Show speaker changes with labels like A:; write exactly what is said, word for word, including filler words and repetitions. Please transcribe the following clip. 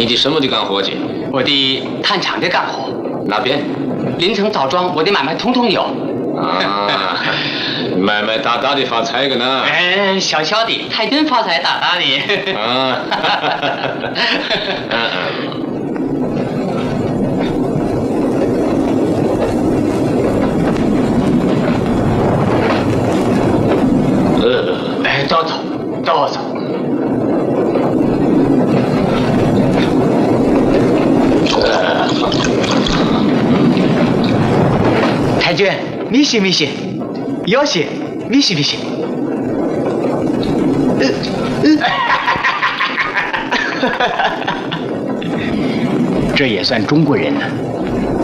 A: 你的什么的干活去？
B: 我的炭厂的干活。
A: 哪边？
B: 临城枣庄，我的买卖通通有。
A: 啊，买卖大大的发财个呢？
B: 哎，小小的，太真发财大大的。
A: 啊，嗯嗯。
B: 呃，哎，都走，都走。太君，米西米西，有些米西米西。呃呃，这也算中国人呢。